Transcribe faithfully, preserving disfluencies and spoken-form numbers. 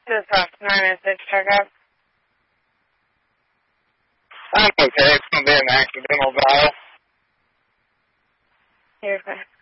This is nine oh six checkup. I'm okay. It's going to be an accidental dial. You're fine.